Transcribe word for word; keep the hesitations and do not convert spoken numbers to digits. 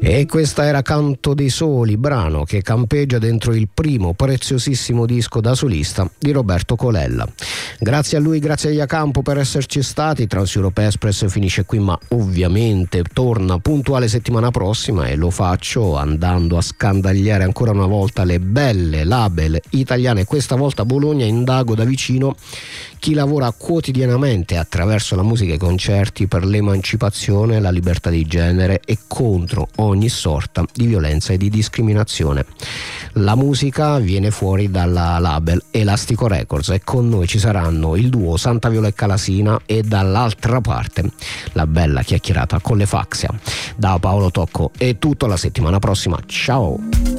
E questa era Canto dei Soli, brano che campeggia dentro il primo preziosissimo disco da solista di Roberto Colella. Grazie a lui, grazie a Iacampo per esserci stati. Transeurope Express finisce qui, ma ovviamente torna puntuale settimana prossima, e lo faccio andando a scandagliare ancora una volta le belle label italiane. Questa volta a Bologna indago da vicino chi lavora quotidianamente attraverso la musica e i concerti per l'emancipazione, la libertà di genere e contro ogni sorta di violenza e di discriminazione. La musica viene fuori dalla label Elastico Records e con noi ci saranno il duo Santa Viola e Calasina, e dall'altra parte la bella chiacchierata con le Faxia. Da Paolo Tocco è tutto, la settimana prossima, ciao!